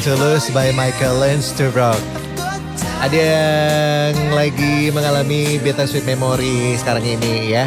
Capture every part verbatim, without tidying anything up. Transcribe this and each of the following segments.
Tulus by Michael Learns-to-Rock. Ada yang lagi mengalami bittersweet memory sekarang ini ya.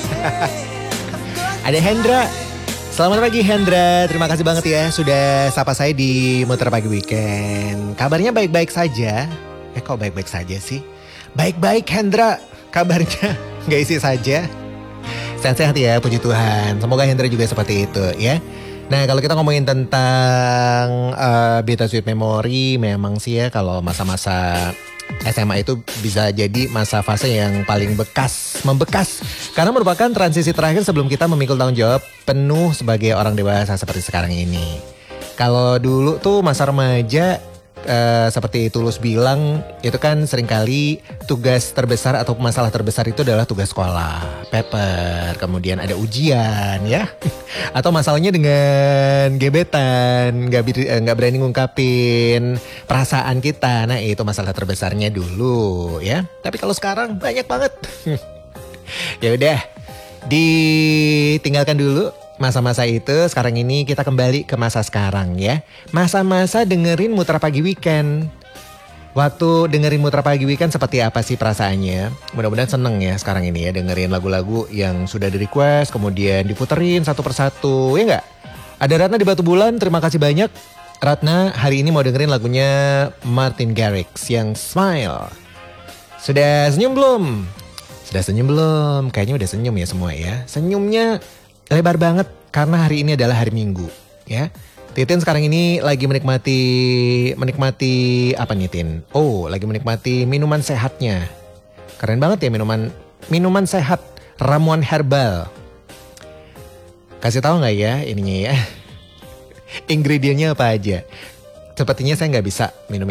Ada Hendra. Selamat pagi Hendra, terima kasih banget ya sudah sapa saya di Muter Pagi Weekend. Kabarnya baik-baik saja. Eh kok baik-baik saja sih? Baik-baik Hendra, kabarnya gak isi saja. Sehat-sehat ya, puji Tuhan. Semoga Hendra juga seperti itu ya. Nah kalau kita ngomongin tentang uh, bittersweet memory, memang sih ya kalau masa-masa S M A itu bisa jadi masa fase yang paling bekas, membekas. Karena merupakan transisi terakhir sebelum kita memikul tanggung jawab penuh sebagai orang dewasa seperti sekarang ini. Kalau dulu tuh masa remaja, Uh, seperti Tulus bilang, itu kan seringkali tugas terbesar atau masalah terbesar itu adalah tugas sekolah, paper, kemudian ada ujian ya. Atau masalahnya dengan gebetan, gak, gak berani ngungkapin perasaan kita. Nah itu masalah terbesarnya dulu ya. Tapi kalau sekarang banyak banget. Ya udah, ditinggalkan dulu masa-masa itu. Sekarang ini kita kembali ke masa sekarang ya. Masa-masa dengerin Muter Pagi Weekend. Waktu dengerin Muter Pagi Weekend seperti apa sih perasaannya? Mudah-mudahan seneng ya sekarang ini ya dengerin lagu-lagu yang sudah di request, kemudian diputerin satu persatu, ya nggak? Ada Ratna di Batu Bulan, terima kasih banyak. Ratna hari ini mau dengerin lagunya Martin Garrix yang Smile. Sudah senyum belum? Sudah senyum belum? Kayaknya udah senyum ya semua ya. Senyumnya lebar banget karena hari ini adalah hari Minggu ya. Titin sekarang ini lagi menikmati menikmati apa nih Tin? Oh, lagi menikmati minuman sehatnya. Keren banget ya minuman minuman sehat ramuan herbal. Kasih tahu nggak ya ininya ya? Ingredientnya apa aja? Sepertinya saya nggak bisa minum